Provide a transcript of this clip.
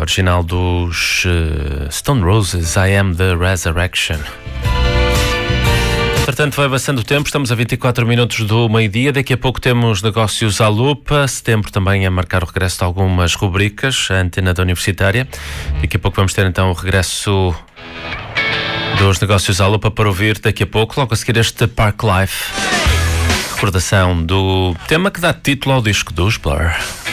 original dos Stone Roses, I Am The Resurrection. Portanto, vai passando o tempo, estamos a 24 minutos do meio-dia. Daqui a pouco temos Negócios à Lupa. Setembro também a marcar o regresso de algumas rubricas, a Antena da Universitária. Daqui a pouco vamos ter então o regresso dos Negócios à Lupa para ouvir daqui a pouco, logo a seguir este Park Life. Recordação do tema que dá título ao disco dos Blur.